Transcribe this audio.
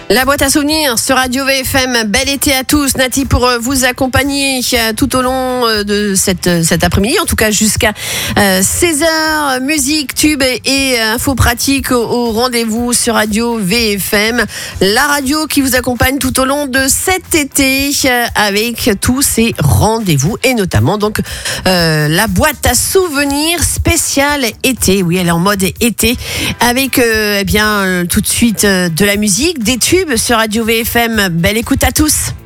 La boîte à souvenirs sur Radio VFM. Bel été à tous. Nati pour vous accompagner tout au long de cet après-midi, en tout cas jusqu'à 16h. Musique, tube et infos pratiques au rendez-vous sur Radio VFM. La radio qui vous accompagne tout au long de cet été avec tous ces rendez-vous et notamment donc la boîte à souvenirs spéciale été. Oui, elle est en mode été avec tout de suite de la musique, des tubes sur Radio VFM. Belle écoute à tous.